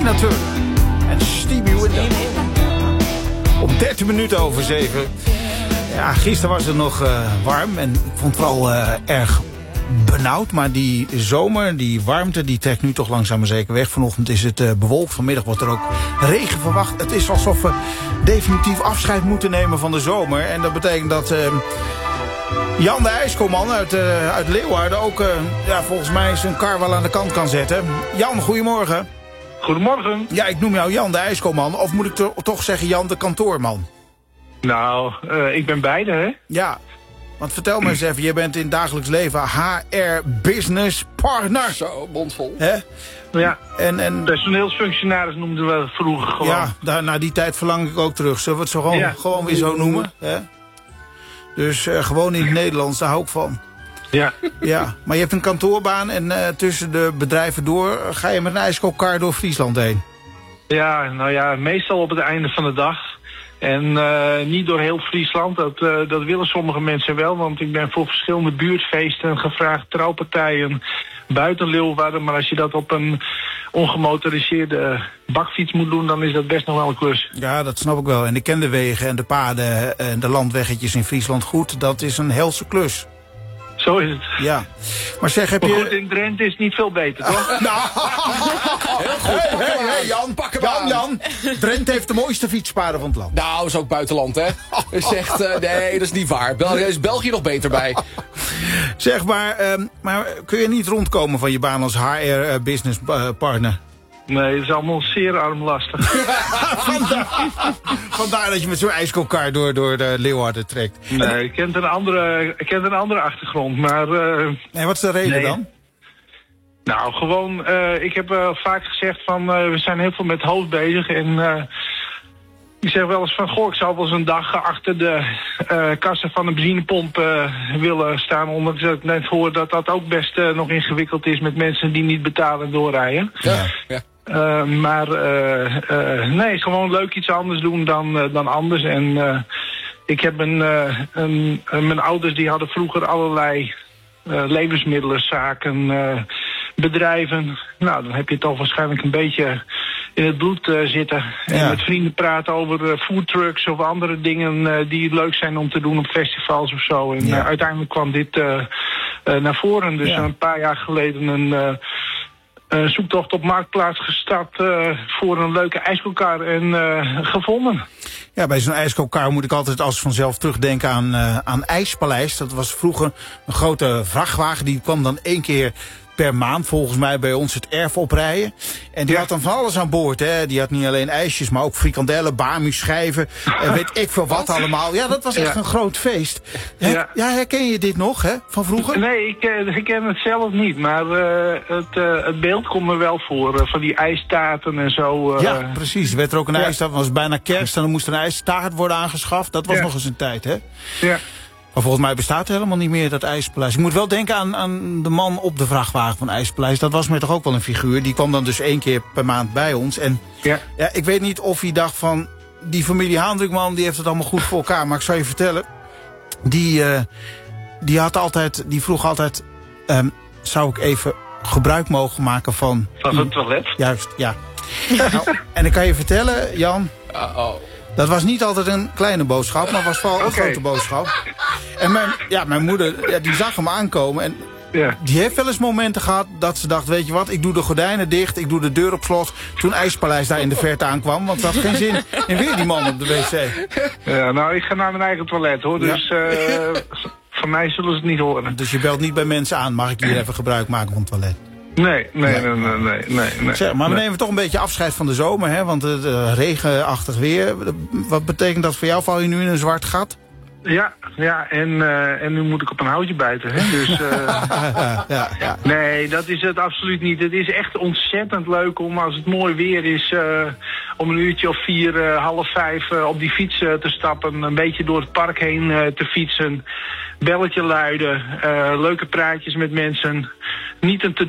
Tina Turner en Stevie Wonder. Op 13 minuten over 7. Ja, gisteren was het nog warm en ik vond het wel erg benauwd. Maar die zomer, die warmte, die trekt nu toch langzaam maar zeker weg. Vanochtend is het bewolkt, vanmiddag wordt er ook regen verwacht. Het is alsof we definitief afscheid moeten nemen van de zomer. En dat betekent dat Jan de IJskoman uit Leeuwarden ook volgens mij zijn kar wel aan de kant kan zetten. Jan, goedemorgen. Goedemorgen. Ja, ik noem jou Jan de IJskoman. Of moet ik toch zeggen Jan de kantoorman? Nou, ik ben beide, hè? Ja, want vertel me eens even. Je bent in het dagelijks leven HR Business Partner. Zo, mondvol. Hè? Ja, en personeelsfunctionaris noemden we vroeger gewoon. Ja, naar die tijd verlang ik ook terug. Zullen we het zo gewoon weer zo noemen? Hè? Dus gewoon in het Nederlands, daar hou ik van. Ja. Ja, maar je hebt een kantoorbaan en tussen de bedrijven door ga je met een ijskookkar door Friesland heen. Ja, nou ja, meestal op het einde van de dag. En niet door heel Friesland, dat willen sommige mensen wel. Want ik ben voor verschillende buurtfeesten gevraagd, trouwpartijen buiten Leeuwarden. Maar als je dat op een ongemotoriseerde bakfiets moet doen, dan is dat best nog wel een klus. Ja, dat snap ik wel. En ik ken de wegen en de paden en de landweggetjes in Friesland goed. Dat is een helse klus. Zo is het. Ja. Maar zeg, heb maar je... goed, in Drenthe is het niet veel beter, toch? Nou, hey, Jan, pak hem Jan. Drenthe heeft de mooiste fietspaden van het land. Nou, is ook buitenland, hè? Zegt, nee, dat is niet waar. Is België nog beter bij. Zeg maar kun je niet rondkomen van je baan als HR business partner? Nee, dat is allemaal zeer armlastig. Vandaar dat je met zo'n ijskookkar door de Leeuwarden trekt. Nee, ik ken een andere achtergrond, maar... Nee, wat is de reden dan? Nou, gewoon, ik heb vaak gezegd van, we zijn heel veel met het hoofd bezig en... ik zeg wel eens van, goh, ik zou wel eens een dag achter de kassen van een benzinepomp willen staan. Omdat ik net hoor dat dat ook best nog ingewikkeld is met mensen die niet betalen en doorrijden. Ja. Nee, gewoon leuk iets anders doen dan anders. En ik heb mijn ouders die hadden vroeger allerlei levensmiddelenzaken, bedrijven. Nou, dan heb je toch waarschijnlijk een beetje in het bloed zitten. En met vrienden praten over foodtrucks of andere dingen die leuk zijn om te doen op festivals of zo. En uiteindelijk kwam dit naar voren. Dus een paar jaar geleden een zoektocht op Marktplaats gestart voor een leuke ijskookkar en gevonden. Ja, bij zo'n ijskookkar moet ik altijd als vanzelf terugdenken aan IJspaleis. Dat was vroeger een grote vrachtwagen, die kwam dan 1 keer per maand volgens mij bij ons het erf oprijden. En die had dan van alles aan boord. Hè. Die had niet alleen ijsjes, maar ook frikandellen, bami-schijven. En weet ik veel wat allemaal. Ja, dat was echt een groot feest. Ja, herken je dit nog, hè, van vroeger? Nee, ik ken het zelf niet. Maar het beeld komt me wel voor. Van die ijstaarten en zo. Ja, precies. Er werd er ook een ijstaart. Het was bijna kerst en dan moest er een ijstaart worden aangeschaft. Dat was nog eens een tijd, hè? Ja. Maar volgens mij bestaat het helemaal niet meer, dat IJspaleis. Ik moet wel denken aan de man op de vrachtwagen van IJspaleis. Dat was mij toch ook wel een figuur. Die kwam dan dus 1 keer per maand bij ons. En ja, ik weet niet of hij dacht van... die familie Haandrukman, die heeft het allemaal goed voor elkaar. Maar ik zal je vertellen... die vroeg altijd... zou ik even gebruik mogen maken van... Van het toilet? Juist, ja. Nou, en dan kan je vertellen, Jan... Dat was niet altijd een kleine boodschap, maar was vooral een grote boodschap. En mijn moeder, die zag hem aankomen. En die heeft wel eens momenten gehad dat ze dacht... weet je wat, ik doe de gordijnen dicht, ik doe de deur op slot... toen IJspaleis daar in de verte aankwam. Want het had geen zin in weer die man op de wc. Ja, nou, ik ga naar mijn eigen toilet, hoor. Dus van mij zullen ze het niet horen. Dus je belt niet bij mensen aan, mag ik hier even gebruik maken van het toilet? Nee. Zeg, maar we nemen toch een beetje afscheid van de zomer, hè? Want het regenachtig weer. Wat betekent dat voor jou? Val je nu in een zwart gat? Ja, en nu moet ik op een houtje bijten, hè? Dus, Nee, dat is het absoluut niet. Het is echt ontzettend leuk om, als het mooi weer is, om 1 uurtje of 4, half 5 op die fiets te stappen. Een beetje door het park heen te fietsen. Belletje luiden, leuke praatjes met mensen. Niet een te